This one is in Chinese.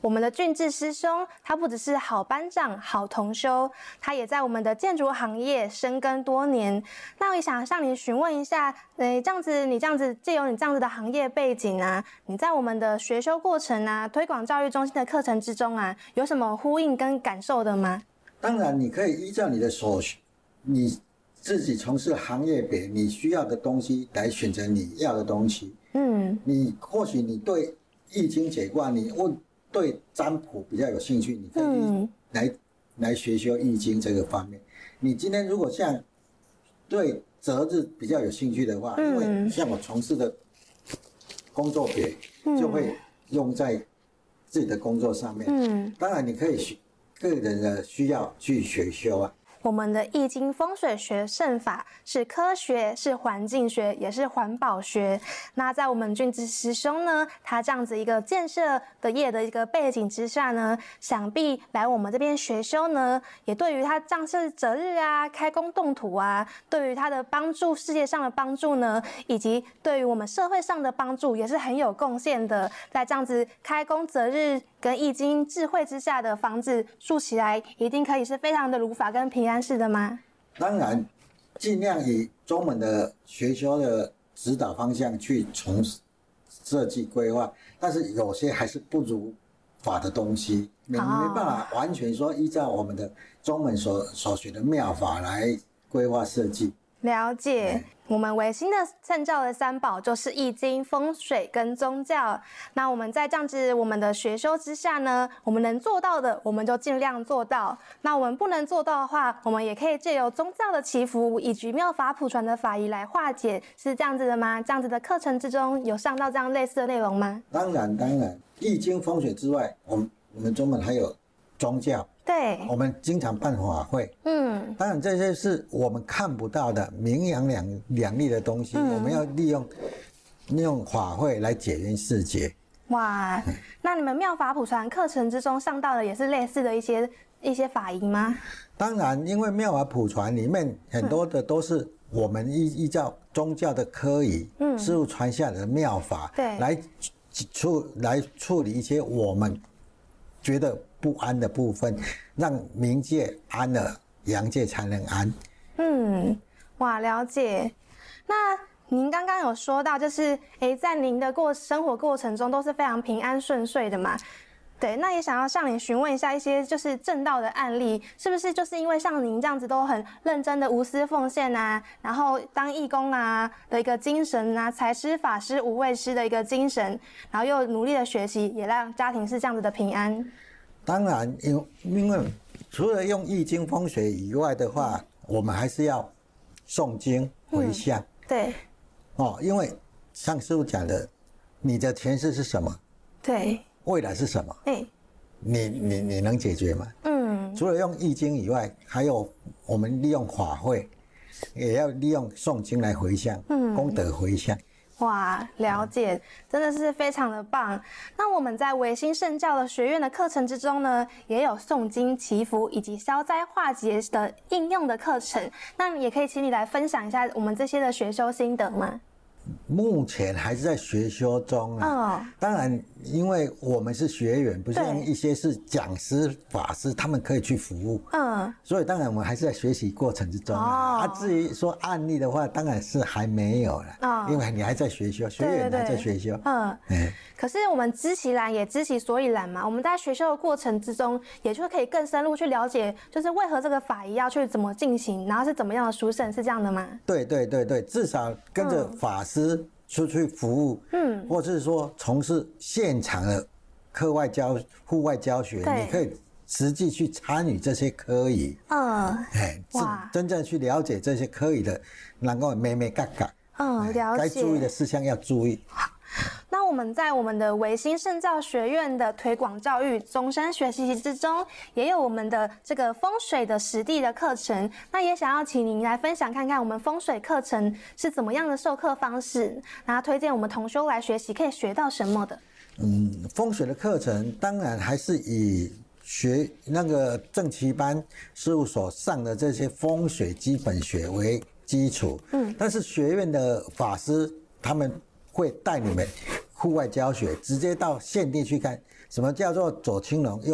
我们的俊志师兄，他不只是好班长、好同修，他也在我们的建筑行业深耕多年。那我也想向你询问一下，你这样子借由你这样子的行业背景啊，你在我们的学修过程啊、推广教育中心的课程之中啊，有什么呼应跟感受的吗？ 当然，你可以依照你的你自己从事行业别你需要的东西来选择你要的东西。或许你对易经解卦，你对占卜比较有兴趣，你可以来学修易经这个方面。你今天如果像对择日比较有兴趣的话，因为像我从事的工作别就会用在自己的工作上面。当然你可以个人的需要去学修啊。 我们的易经风水学胜法是科学，是环境学，也是环保学。那在我们俊志师兄呢，他这样子一个建设的业的一个背景之下呢，想必来我们这边学修呢，也对于他像是择日啊、开工动土啊，对于他的帮助、世界上的帮助呢，以及对于我们社会上的帮助，也是很有贡献的。在这样子开工择日跟易经智慧之下的房子住起来，一定可以是非常的如法跟平安式的吗？ 当然，尽量以中门的学修的指导方向去从设计规划，但是有些还是不如法的东西，你没办法完全说依照我们的中门所学的妙法来规划设计。 了解。我们维新的圣教的三宝就是易经、风水跟宗教。那我们在这样子我们的学修之下呢，我们能做到的我们就尽量做到，那我们不能做到的话，我们也可以借由宗教的祈福以及妙法普传的法仪来化解，是这样子的吗？这样子的课程之中有上到这样类似的内容吗？ 当然，易经风水之外，我们中门还有宗教。 对， 我们经常办法会。当然这些是我们看不到的名扬两利的东西，我们要利用法会来解冤释结。 哇，那你们妙法普传课程之中上到的也是类似的一些法仪吗？ 当然，因为妙法普传里面很多的都是我们依照宗教的科仪，师父传下来的妙法， 对， 来处理一些我们觉得不安的部分，让冥界安了，阳界才能安。 哇，了解。那您刚刚有说到，就是在您的生活过程中都是非常平安顺遂的嘛？对，那也想要向你询问一下一些就是正道的案例，是不是就是因为像您这样子都很认真的无私奉献啊，然后当义工啊的一个精神啊，财师、法师、无畏师的一个精神，然后又努力的学习，也让家庭是这样子的平安？ 当然，因为除了用易经风水以外的话，我们还是要诵经回向。 对。 因为像师父讲的，你的前世是什么？ 对。 未来是什么？你能解决吗？除了用易经以外，还有我们利用法会，也要利用诵经来回向，功德回向。 哇，了解，真的是非常的棒。那我们在维新圣教的学院的课程之中呢，也有诵经祈福以及消灾化解的应用的课程。那也可以请你来分享一下我们这些的学修心得吗？ 目前还是在学修中啊。当然，因为我们是学员，不像一些是讲师、法师，他们可以去服务。所以当然我们还是在学习过程之中啊。至于说案例的话，当然是还没有了。因为你还在学修，学员还在学修。 可是我们知其然也知其所以然嘛，我们在学修的过程之中，也就可以更深入去了解，就是为何这个法仪要去怎么进行，然后是怎么样的殊胜，是这样的吗？ 对，至少跟着法师出去服务，或是说从事现场的户外教学，你可以实际去参与这些科仪，真正去了解这些科仪的，能够眉眉角角， 了解， 该注意的事项要注意。 那我们在我们的维新圣教学院的推广教育终身学习之中，也有我们的这个风水的实地的课程。那也想要请您来分享看看我们风水课程是怎么样的授课方式，然后推荐我们同修来学习可以学到什么的。 风水的课程当然还是以学那个正期班事务所上的这些风水基本学为基础，但是学院的法师他们会带你们户外教学，直接到现地去看什么叫做走青龙，